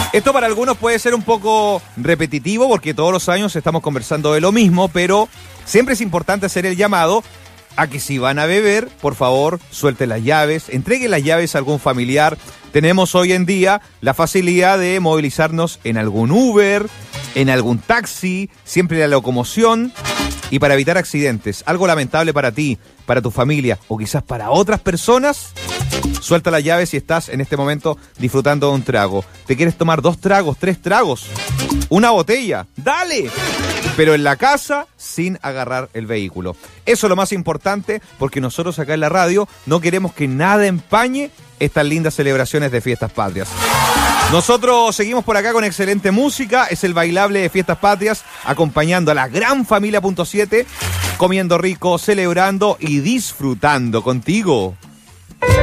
Esto para algunos puede ser un poco repetitivo porque todos los años estamos conversando de lo mismo, pero siempre es importante hacer el llamado a que si van a beber, por favor, suelten las llaves, entreguen las llaves a algún familiar. Tenemos hoy en día la facilidad de movilizarnos en algún Uber, en algún taxi, siempre la locomoción. Y para evitar accidentes, algo lamentable para ti, para tu familia o quizás para otras personas, suelta las llaves si estás en este momento disfrutando de un trago. ¿Te quieres tomar 2 tragos, 3 tragos? ¿Una botella? ¡Dale! Pero en la casa, sin agarrar el vehículo. Eso es lo más importante, porque nosotros acá en la radio no queremos que nada empañe estas lindas celebraciones de Fiestas Patrias. Nosotros seguimos por acá con excelente música, es el bailable de Fiestas Patrias, acompañando a la gran familia .7, comiendo rico, celebrando y disfrutando contigo.